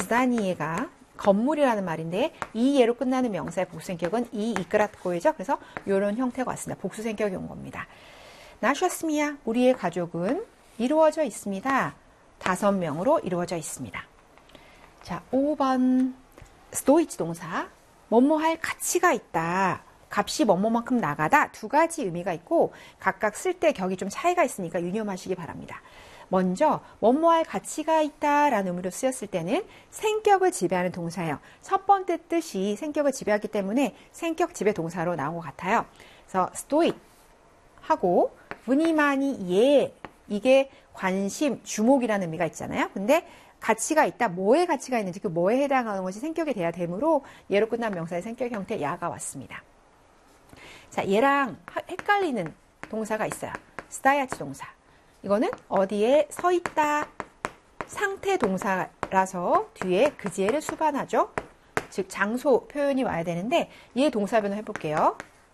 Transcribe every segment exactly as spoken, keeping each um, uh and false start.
zdanie가 건물이라는 말인데 이 예로 끝나는 명사의 복수성격은 이 이끌었고이죠. 그래서 이런 형태가 왔습니다. 복수성격이 온 겁니다. 나샤 스미야, 우리의 가족은 이루어져 있습니다. 다섯 명으로 이루어져 있습니다. 자, 오 번 스토이치 동사, 뭐뭐 할 가치가 있다. 값이 뭐뭐만큼 나가다. 두 가지 의미가 있고 각각 쓸 때 격이 좀 차이가 있으니까 유념하시기 바랍니다. 먼저 뭐뭐 할 가치가 있다라는 의미로 쓰였을 때는 생격을 지배하는 동사예요. 첫 번째 뜻이 생격을 지배하기 때문에 생격 지배 동사로 나온 것 같아요. 그래서 스토익 하고 분이마니 예, 이게 관심, 주목이라는 의미가 있잖아요. 근데 가치가 있다, 뭐에 가치가 있는지 그 뭐에 해당하는 것이 생격이 돼야 되므로 예로 끝난 명사의 생격 형태 야가 왔습니다. 자, 얘랑 헷갈리는 동사가 있어요. 스타야치 동사. 이거는 어디에 서 있다, 상태 동사라서 뒤에 그지를 수반하죠. 즉 장소 표현이 와야 되는데 얘 동사 변화 해볼게요.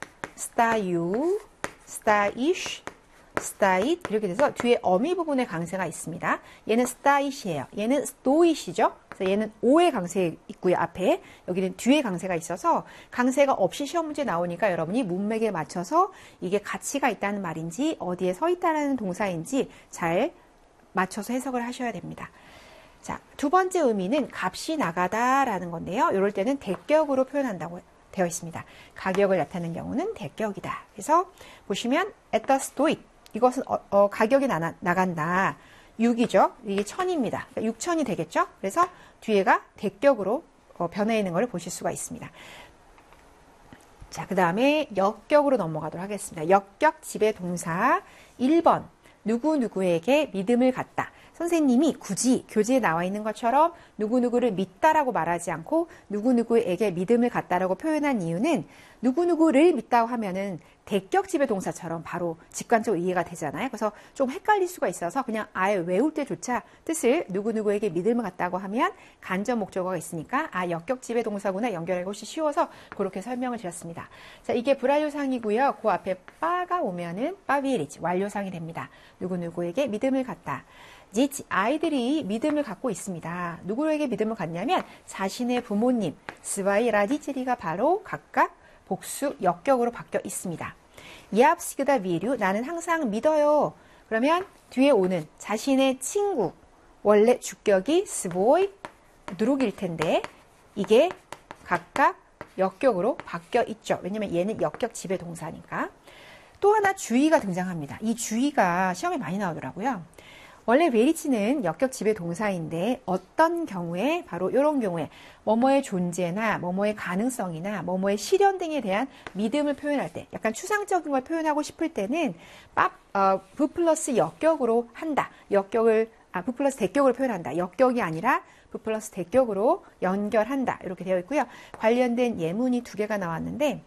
스타유, 스타이쉬, 스타잇 이렇게 돼서 뒤에 어미 부분에 강세가 있습니다. 얘는 스타잇이에요. 얘는 스토잇이죠. 그래서 얘는 오의 강세 있고요. 앞에 여기는 뒤에 강세가 있어서 강세가 없이 시험 문제 나오니까 여러분이 문맥에 맞춰서 이게 가치가 있다는 말인지 어디에 서 있다는 동사인지 잘 맞춰서 해석을 하셔야 됩니다. 자, 두 번째 의미는 값이 나가다라는 건데요. 이럴 때는 대격으로 표현한다고 되어 있습니다. 가격을 나타내는 경우는 대격이다. 그래서 보시면 at the stoit 이것은 어, 어, 가격이 나, 나간다. 육이죠. 이게 천입니다. 그러니까 육천이 되겠죠. 그래서 뒤에가 대격으로 어, 변해 있는 걸 보실 수가 있습니다. 자, 그 다음에 역격으로 넘어가도록 하겠습니다. 역격 지배 동사 일 번 누구누구에게 믿음을 갖다. 선생님이 굳이 교재에 나와 있는 것처럼 누구누구를 믿다라고 말하지 않고 누구누구에게 믿음을 갖다라고 표현한 이유는 누구누구를 믿다고 하면은 대격 지배 동사처럼 바로 직관적으로 이해가 되잖아요. 그래서 좀 헷갈릴 수가 있어서 그냥 아예 외울 때조차 뜻을 누구누구에게 믿음을 갖다고 하면 간접 목적어가 있으니까 아, 역격 지배 동사구나 연결하기 훨씬 쉬워서 그렇게 설명을 드렸습니다. 자, 이게 불완료상이고요. 그 앞에 빠가 오면은 빠비리지 완료상이 됩니다. 누구누구에게 믿음을 갖다. 아이들이 믿음을 갖고 있습니다. 누구에게 믿음을 갖냐면 자신의 부모님, 스와이 라디지리가 바로 각각 복수 역격으로 바뀌어 있습니다. 이압시그다 위류, 나는 항상 믿어요. 그러면 뒤에 오는 자신의 친구, 원래 주격이 스보이, 누룩일 텐데 이게 각각 역격으로 바뀌어 있죠. 왜냐면 얘는 역격 지배 동사니까. 또 하나 주의가 등장합니다. 이 주의가 시험에 많이 나오더라고요. 원래 웨리치는 역격 지배 동사인데 어떤 경우에 바로 이런 경우에 뭐뭐의 존재나 뭐뭐의 가능성이나 뭐뭐의 실현 등에 대한 믿음을 표현할 때 약간 추상적인 걸 표현하고 싶을 때는 빠, 어, 부 플러스 역격으로 한다. 역격을 아, 부 플러스 대격으로 표현한다. 역격이 아니라 부 플러스 대격으로 연결한다. 이렇게 되어 있고요. 관련된 예문이 두 개가 나왔는데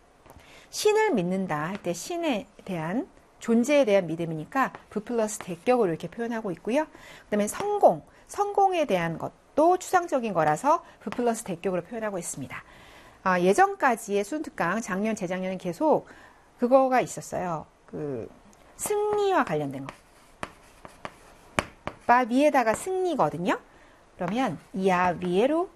신을 믿는다 할 때 신에 대한 존재에 대한 믿음이니까 부 플러스 대격으로 이렇게 표현하고 있고요. 그 다음에 성공, 성공에 대한 것도 추상적인 거라서 부 플러스 대격으로 표현하고 있습니다. 아, 예전까지의 수능특강, 작년, 재작년은 계속 그거가 있었어요. 그 승리와 관련된 거. 바 위에다가 승리거든요. 그러면 야 위에로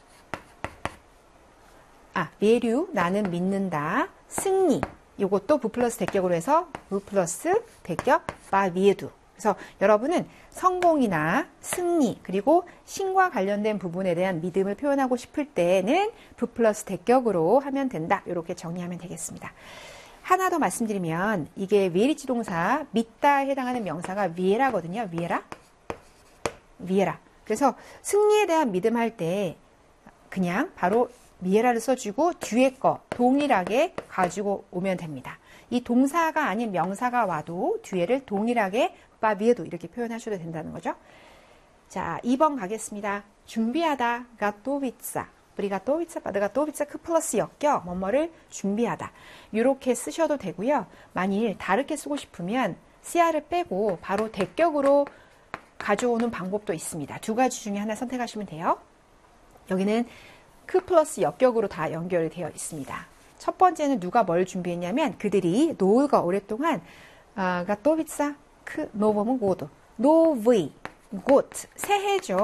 아, 위에류 나는 믿는다. 승리. 이것도 부 플러스 대격으로 해서 부 플러스 대격 바 위에두. 그래서 여러분은 성공이나 승리 그리고 신과 관련된 부분에 대한 믿음을 표현하고 싶을 때는 부 플러스 대격으로 하면 된다. 이렇게 정리하면 되겠습니다. 하나 더 말씀드리면 이게 위에리치 동사 믿다에 해당하는 명사가 위에라거든요. 위에라. 위에라. 그래서 승리에 대한 믿음 할 때 그냥 바로 미에라를 써주고 뒤에 거 동일하게 가지고 오면 됩니다. 이 동사가 아닌 명사가 와도 뒤에를 동일하게 바 위에도 이렇게 표현하셔도 된다는 거죠. 자, 이 번 가겠습니다. 준비하다, 가토비ца. 브리가토비ца, 바드가토비ца, 크 플러스 역격, 뭐뭐를 준비하다. 이렇게 쓰셔도 되고요. 만일 다르게 쓰고 싶으면 씨알을 빼고 바로 대격으로 가져오는 방법도 있습니다. 두 가지 중에 하나 선택하시면 돼요. 여기는 크 플러스 역격으로 다 연결이 되어 있습니다. 첫 번째는 누가 뭘 준비했냐면 그들이 노을과 오랫동안 가토비ца 크 노범은 고도 노브이 곧 새해죠.